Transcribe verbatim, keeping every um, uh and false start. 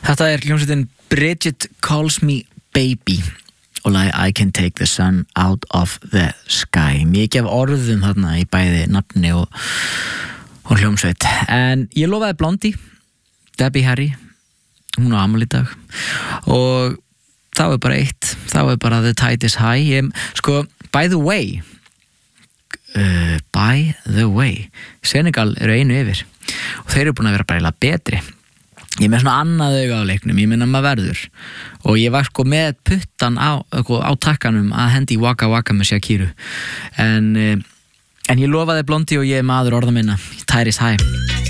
Þetta er hljómsveitin Bridget Calls Me Baby og lagi I Can Take the Sun Out of the Sky. Mikið af orðum þarna í bæði nafni og, og hljómsveit. En ég lofaði Blondie, Debbie Harry, hún á afmæli í dag og það var bara eitt, það var bara The Tide is High. Ég, sko, by the way, uh, by the way, Senegal eru einu yfir og þeir eru búin að vera bara eiginlega betri. Ég er með svona annað auga á leiknum, ég minna maður verður og ég var sko með puttan á, á takkanum að hendi Waka Waka með Shakiru en, en ég lofaði Blondie og ég er maður orða minna. Tide is High.